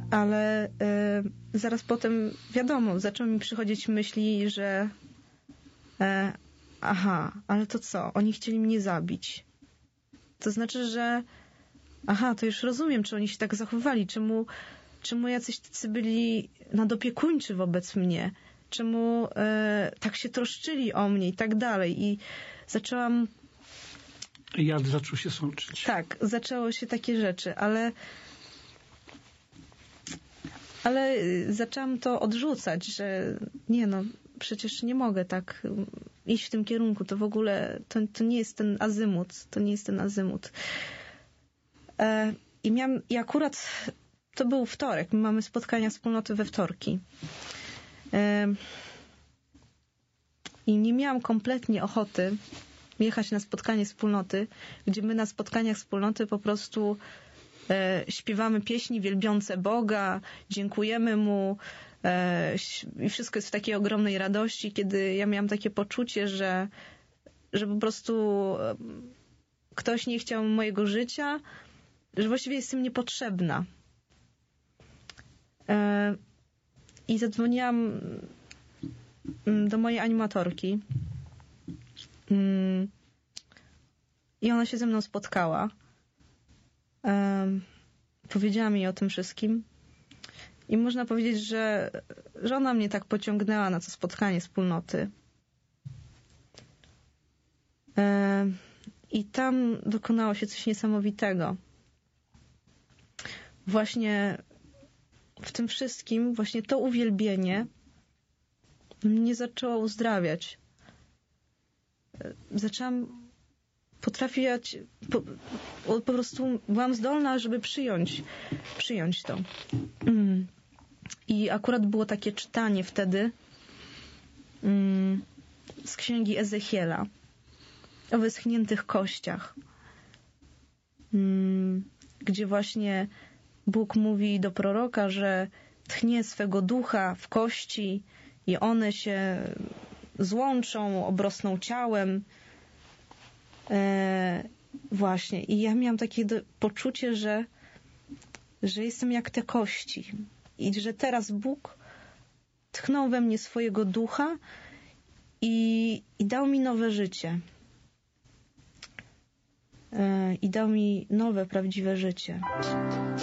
ale zaraz potem, wiadomo, zaczęły mi przychodzić myśli, że aha, ale to co? Oni chcieli mnie zabić. To znaczy, że to już rozumiem, czy oni się tak zachowywali, czemu jacyś tacy byli nadopiekuńczy wobec mnie, czemu tak się troszczyli o mnie i tak dalej. I zaczęłam... Jad zaczął się sączyć. Tak, zaczęło się takie rzeczy, ale zaczęłam to odrzucać, że nie no, przecież nie mogę tak iść w tym kierunku, to w ogóle to nie jest ten azymut, to nie jest ten azymut. I akurat to był wtorek, my mamy spotkania wspólnoty we wtorki. I nie miałam kompletnie ochoty jechać na spotkanie wspólnoty, gdzie my na spotkaniach wspólnoty po prostu śpiewamy pieśni wielbiące Boga, dziękujemy Mu i wszystko jest w takiej ogromnej radości, kiedy ja miałam takie poczucie, że po prostu ktoś nie chciał mojego życia, że właściwie jestem niepotrzebna. I zadzwoniłam do mojej animatorki i ona się ze mną spotkała. Powiedziała mi o tym wszystkim i można powiedzieć, że ona mnie tak pociągnęła na to spotkanie wspólnoty. I tam dokonało się coś niesamowitego. Właśnie w tym wszystkim, właśnie to uwielbienie mnie zaczęło uzdrawiać. Zaczęłam potrafić, po prostu byłam zdolna, żeby przyjąć to. I akurat było takie czytanie wtedy z księgi Ezechiela o wyschniętych kościach, gdzie właśnie Bóg mówi do proroka, że tchnie swego ducha w kości i one się złączą, obrosną ciałem. Właśnie. I ja miałam takie poczucie, że jestem jak te kości. I że teraz Bóg tchnął we mnie swojego ducha i dał mi nowe życie. I dał mi nowe, prawdziwe życie.